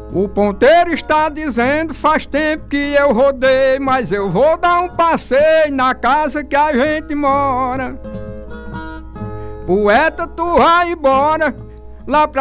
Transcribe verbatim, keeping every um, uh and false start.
O ponteiro está dizendo, faz tempo que eu rodei, mas eu vou dar um passeio na casa que a gente mora. Poeta, tu vai embora lá pra